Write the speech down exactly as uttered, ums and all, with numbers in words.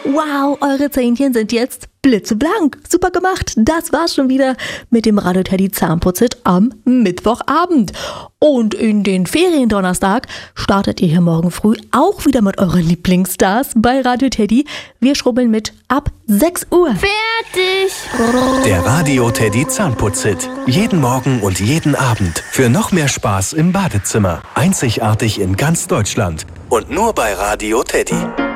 Wow, eure Zähnchen sind jetzt blitzeblank. Super gemacht. Das war's schon wieder mit dem Radio Teddy Zahnputzit am Mittwochabend. Und in den Feriendonnerstag startet ihr hier morgen früh auch wieder mit euren Lieblingsstars bei Radio Teddy. Wir schrubbeln mit ab sechs Uhr. Fertig! Der Radio Teddy Zahnputzit. Jeden Morgen und jeden Abend. Für noch mehr Spaß im Badezimmer. Einzigartig in ganz Deutschland. Und nur bei Radio Teddy.